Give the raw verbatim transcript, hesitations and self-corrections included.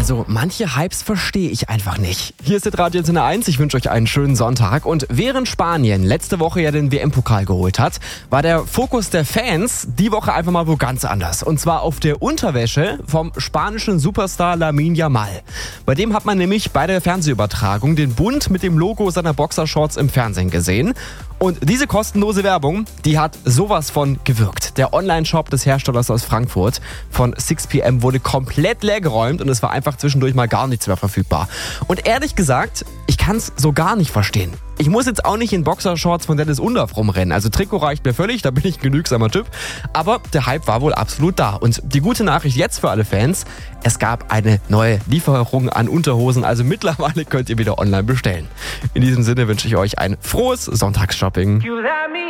Also manche Hypes verstehe ich einfach nicht. Hier ist der Radio Antenne eins, ich wünsche euch einen schönen Sonntag. Und während Spanien letzte Woche ja den W M-Pokal geholt hat, war der Fokus der Fans die Woche einfach mal wo ganz anders. Und zwar auf der Unterwäsche vom spanischen Superstar Lamine Yamal. Bei dem hat man nämlich bei der Fernsehübertragung den Bund mit dem Logo seiner Boxershorts im Fernsehen gesehen. Und diese kostenlose Werbung, die hat sowas von gewirkt. Der Online-Shop des Herstellers aus Frankfurt von six p m wurde komplett leergeräumt und es war einfach zwischendurch mal gar nichts mehr verfügbar. Und ehrlich gesagt, ich kann es so gar nicht verstehen. Ich muss jetzt auch nicht in Boxershorts von Dennis Undaff rumrennen. Also Trikot reicht mir völlig, da bin ich ein genügsamer Typ. Aber der Hype war wohl absolut da. Und die gute Nachricht jetzt für alle Fans, es gab eine neue Lieferung an Unterhosen. Also mittlerweile könnt ihr wieder online bestellen. In diesem Sinne wünsche ich euch ein frohes Sonntagsshopping.